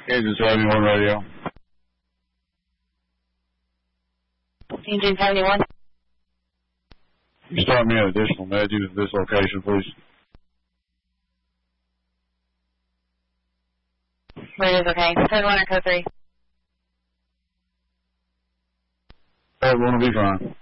Kansas 71 radio. Engine 71. You start me an additional med to this location, please. Wait, is okay. Code 1 or code 3? Code 1 will be fine.